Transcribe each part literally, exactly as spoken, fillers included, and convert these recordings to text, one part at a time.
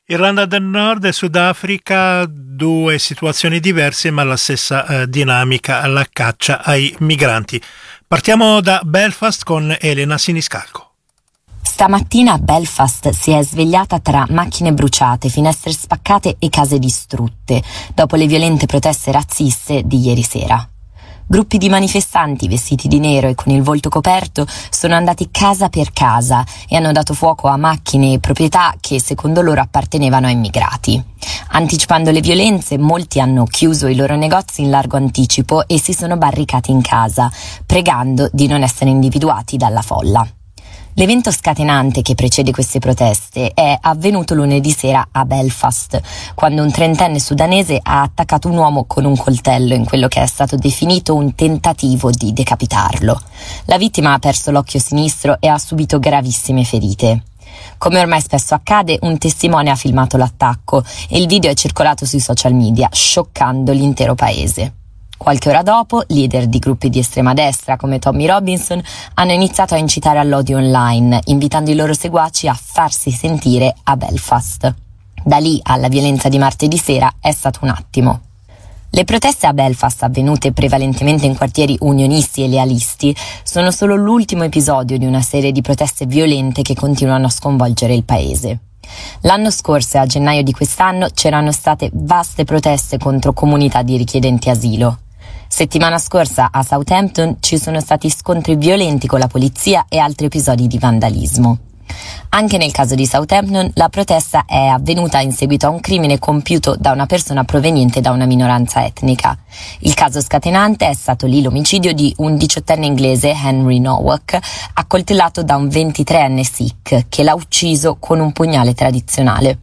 Irlanda del Nord e Sudafrica, due situazioni diverse ma la stessa eh, dinamica, la caccia ai migranti. Partiamo da Belfast con Elena Siniscalco. Stamattina Belfast si è svegliata tra macchine bruciate, finestre spaccate e case distrutte, dopo le violente proteste razziste di ieri sera. Gruppi di manifestanti vestiti di nero e con il volto coperto sono andati casa per casa e hanno dato fuoco a macchine e proprietà che secondo loro appartenevano ai immigrati. Anticipando le violenze, molti hanno chiuso i loro negozi in largo anticipo e si sono barricati in casa, pregando di non essere individuati dalla folla. L'evento scatenante che precede queste proteste è avvenuto lunedì sera a Belfast, quando un trentenne sudanese ha attaccato un uomo con un coltello in quello che è stato definito un tentativo di decapitarlo. La vittima ha perso l'occhio sinistro e ha subito gravissime ferite. Come ormai spesso accade, un testimone ha filmato l'attacco e il video è circolato sui social media, scioccando l'intero paese. Qualche ora dopo, leader di gruppi di estrema destra come Tommy Robinson hanno iniziato a incitare all'odio online, invitando i loro seguaci a farsi sentire a Belfast. Da lì alla violenza di martedì sera è stato un attimo. Le proteste a Belfast, avvenute prevalentemente in quartieri unionisti e lealisti, sono solo l'ultimo episodio di una serie di proteste violente che continuano a sconvolgere il paese. L'anno scorso e a gennaio di quest'anno c'erano state vaste proteste contro comunità di richiedenti asilo. Settimana scorsa a Southampton ci sono stati scontri violenti con la polizia e altri episodi di vandalismo. Anche nel caso di Southampton la protesta è avvenuta in seguito a un crimine compiuto da una persona proveniente da una minoranza etnica. Il caso scatenante è stato lì l'omicidio di un diciottenne inglese, Henry Nowak, accoltellato da un ventitreenne Sikh che l'ha ucciso con un pugnale tradizionale.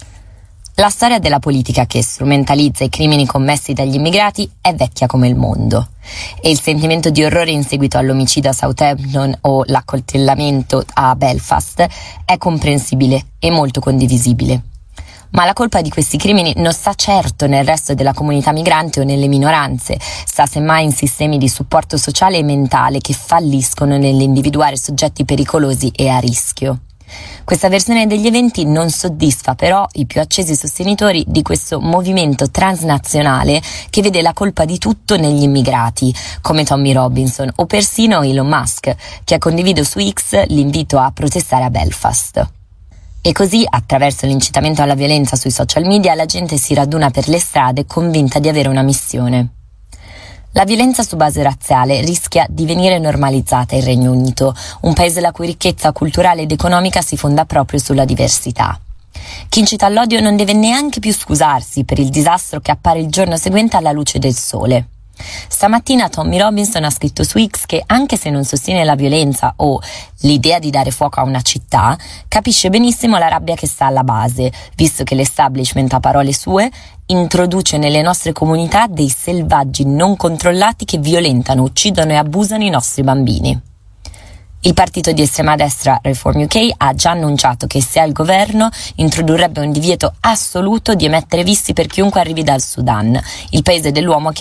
La storia della politica che strumentalizza i crimini commessi dagli immigrati è vecchia come il mondo e il sentimento di orrore in seguito all'omicidio a Southampton o l'accoltellamento a Belfast è comprensibile e molto condivisibile. Ma la colpa di questi crimini non sta certo nel resto della comunità migrante o nelle minoranze, sta semmai in sistemi di supporto sociale e mentale che falliscono nell'individuare soggetti pericolosi e a rischio. Questa versione degli eventi non soddisfa però i più accesi sostenitori di questo movimento transnazionale che vede la colpa di tutto negli immigrati, come Tommy Robinson o persino Elon Musk, che ha condiviso su X l'invito a protestare a Belfast. E così, attraverso l'incitamento alla violenza sui social media, la gente si raduna per le strade convinta di avere una missione. La violenza su base razziale rischia di venire normalizzata in Regno Unito, un paese la cui ricchezza culturale ed economica si fonda proprio sulla diversità. Chi incita all'odio non deve neanche più scusarsi per il disastro che appare il giorno seguente alla luce del sole. Stamattina Tommy Robinson ha scritto su X che anche se non sostiene la violenza o l'idea di dare fuoco a una città, capisce benissimo la rabbia che sta alla base, visto che l'establishment, a parole sue, introduce nelle nostre comunità dei selvaggi non controllati che violentano, uccidono e abusano i nostri bambini. Il partito di estrema destra Reform U K ha già annunciato che se al governo introdurrebbe un divieto assoluto di emettere visti per chiunque arrivi dal Sudan, il paese dell'uomo che